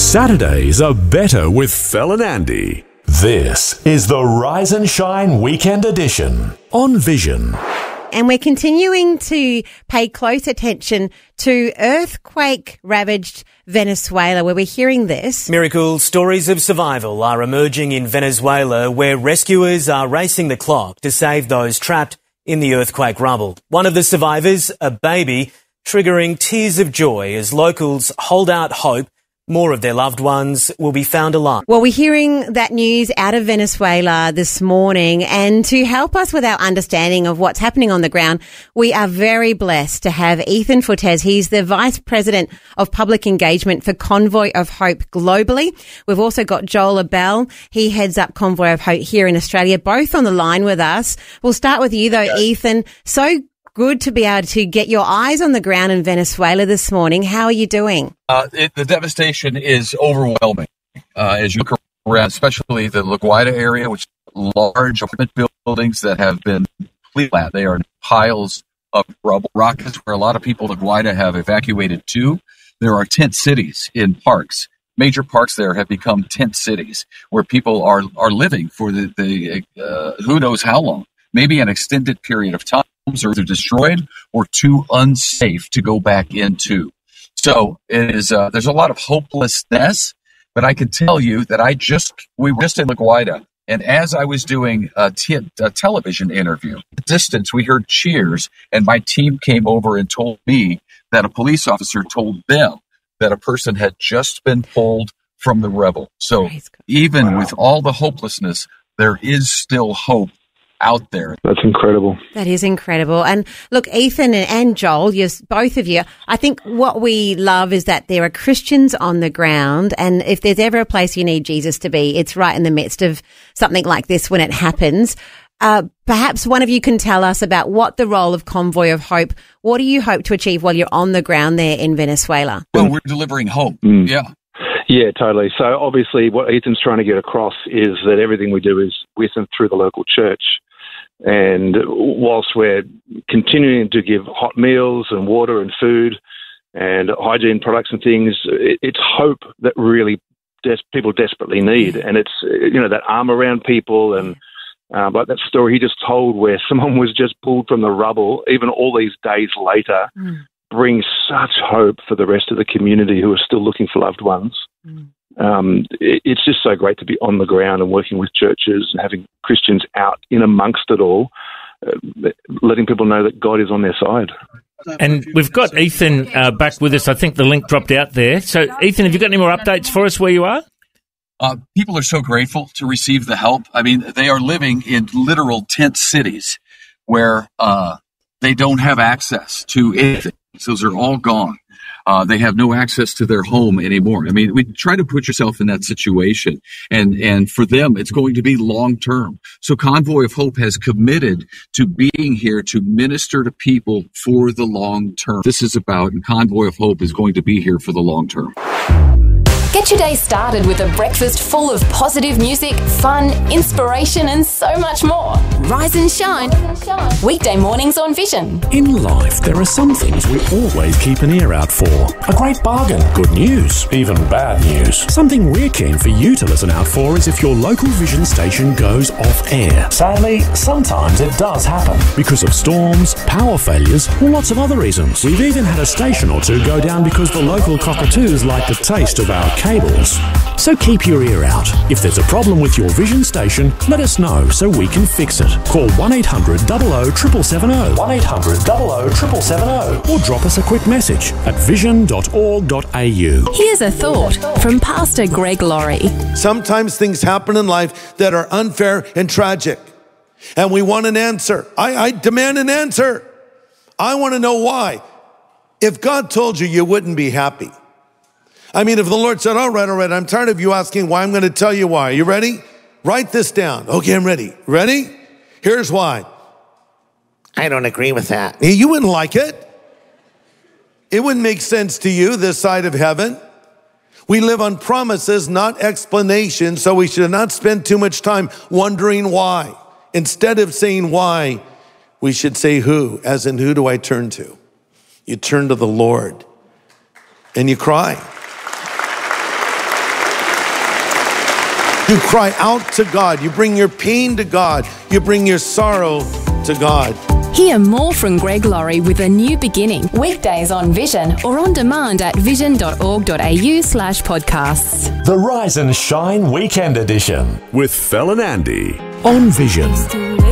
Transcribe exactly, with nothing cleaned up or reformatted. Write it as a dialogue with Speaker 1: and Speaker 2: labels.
Speaker 1: Saturdays are better with Fel and Andy. This is the Rise and Shine Weekend Edition on Vision.
Speaker 2: And we're continuing to pay close attention to earthquake-ravaged Venezuela, where we're hearing this.
Speaker 3: Miracle stories of survival are emerging in Venezuela, where rescuers are racing the clock to save those trapped in the earthquake rubble. One of the survivors, a baby, triggering tears of joy as locals hold out hope more of their loved ones will be found alive.
Speaker 2: Well, we're hearing that news out of Venezuela this morning, and to help us with our understanding of what's happening on the ground, we are very blessed to have Ethan Fortes. He's the Vice President of Public Engagement for Convoy of Hope globally. We've also got Joel Abell. He heads up Convoy of Hope here in Australia, both on the line with us. We'll start with you though, yes. Ethan. So good to be able to get your eyes on the ground in Venezuela this morning. How are you doing?
Speaker 4: Uh, it, the devastation is overwhelming. Uh, as you look around, especially the La Guaira area, which is large apartment buildings that have been completely flat. They are piles of rubble. Rockets, where a lot of people in La Guaira have evacuated to. There are tent cities in parks. Major parks there have become tent cities where people are, are living for the, the uh, who knows how long. Maybe an extended period of time. Are either destroyed or too unsafe to go back into. So it is. Uh, there's a lot of hopelessness, but I can tell you that I just we were just in La Guaira, and as I was doing a, t- a television interview, at the distance we heard cheers, and my team came over and told me that a police officer told them that a person had just been pulled from the rubble. So even wow. with all the hopelessness, there is still hope out there.
Speaker 5: That's incredible.
Speaker 2: That is incredible. And look, Ethan and Joel, yes, both of you, I think what we love is that there are Christians on the ground, and if there's ever a place you need Jesus to be, it's right in the midst of something like this when it happens. Uh, perhaps one of you can tell us about what the role of Convoy of Hope, what do you hope to achieve while you're on the ground there in Venezuela?
Speaker 4: Well, we're delivering hope.
Speaker 5: Mm.
Speaker 4: Yeah.
Speaker 5: Yeah, totally. So obviously what Ethan's trying to get across is that everything we do is with and through the local church. And whilst we're continuing to give hot meals and water and food and hygiene products and things, it's hope that really des- people desperately need. And it's, you know, that arm around people and uh, like that story he just told where someone was just pulled from the rubble, even all these days later, mm. brings such hope for the rest of the community who are still looking for loved ones. Mm. Um, it, it's just so great to be on the ground and working with churches and having Christians out in amongst it all, uh, letting people know that God is on their side.
Speaker 6: And we've got Ethan uh, back with us. I think the link dropped out there. So, Ethan, have you got any more updates for us where you are?
Speaker 4: Uh, people are so grateful to receive the help. I mean, they are living in literal tent cities where uh, they don't have access to anything. Those are all gone. Uh, they have no access to their home anymore. I mean, we try to put yourself in that situation, and, and for them, it's going to be long term. So Convoy of Hope has committed to being here to minister to people for the long term. This is about, and Convoy of Hope is going to be here for the long term.
Speaker 7: Get your day started with a breakfast full of positive music, fun, inspiration, and so much more. Rise and shine. Weekday mornings on Vision.
Speaker 1: In life, there are some things we always keep an ear out for. A great bargain, good news, even bad news. Something we're keen for you to listen out for is if your local Vision station goes off air. Sadly, sometimes it does happen because of storms, power failures, or lots of other reasons. We've even had a station or two go down because the local cockatoos like the taste of our cables. So keep your ear out. If there's a problem with your Vision station, let us know so we can fix it. Call one eight hundred, zero zero, seven seven seven zero, one eight hundred, zero zero, seven seven seven zero, or drop us a quick message at vision dot org dot a u.
Speaker 7: Here's a thought from Pastor Greg Laurie.
Speaker 8: Sometimes things happen in life that are unfair and tragic, and we want an answer. I, I demand an answer. I want to know why. If God told you, you wouldn't be happy. I mean, if the Lord said, all right, all right, I'm tired of you asking why, I'm going to tell you why. Are you ready? Write this down. Okay, I'm ready. Ready? Here's why.
Speaker 9: I don't agree with that.
Speaker 8: You wouldn't like it. It wouldn't make sense to you this side of heaven. We live on promises, not explanations, so we should not spend too much time wondering why. Instead of saying why, we should say who, as in who do I turn to? You turn to the Lord and you cry. You cry out to God. You bring your pain to God. You bring your sorrow to God.
Speaker 7: Hear more from Greg Laurie with A New Beginning, weekdays on Vision or on demand at vision.org.au slash podcasts.
Speaker 1: The Rise and Shine Weekend Edition with Fel and Andy on Vision.